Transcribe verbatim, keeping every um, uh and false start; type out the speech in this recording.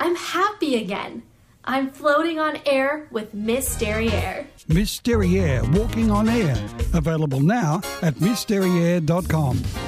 I'm happy again. I'm floating on air with Miss Derriere. Miss Derriere, Walking on Air. Available now at miss derriere dot com.